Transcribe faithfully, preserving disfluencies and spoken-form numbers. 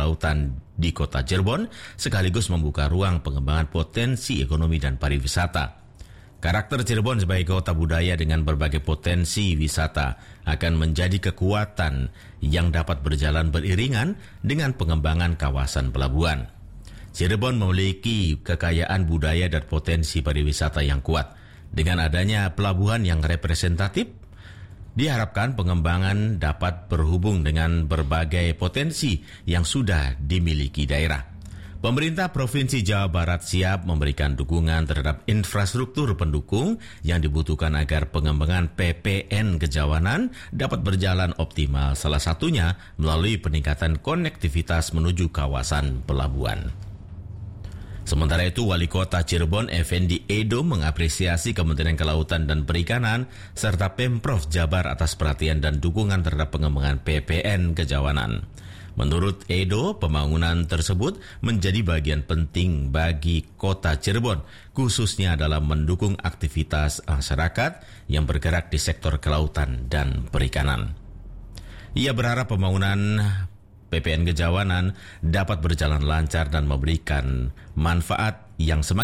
Kelautan di Kota Cirebon, sekaligus membuka ruang pengembangan potensi ekonomi dan pariwisata. Karakter Cirebon sebagai kota budaya dengan berbagai potensi wisata akan menjadi kekuatan yang dapat berjalan beriringan dengan pengembangan kawasan pelabuhan. Cirebon memiliki kekayaan budaya dan potensi pariwisata yang kuat. Dengan adanya pelabuhan yang representatif, diharapkan pengembangan dapat berhubung dengan berbagai potensi yang sudah dimiliki daerah. Pemerintah Provinsi Jawa Barat siap memberikan dukungan terhadap infrastruktur pendukung yang dibutuhkan agar pengembangan P P N Kejawanan dapat berjalan optimal, salah satunya melalui peningkatan konektivitas menuju kawasan pelabuhan. Sementara itu, Wali Kota Cirebon Effendi Edo mengapresiasi Kementerian Kelautan dan Perikanan serta Pemprov Jabar atas perhatian dan dukungan terhadap pengembangan P P N Kejawanan. Menurut Edo, pembangunan tersebut menjadi bagian penting bagi Kota Cirebon, khususnya dalam mendukung aktivitas masyarakat yang bergerak di sektor kelautan dan perikanan. Ia berharap pembangunan P P N Kejawanan dapat berjalan lancar dan memberikan manfaat yang semakin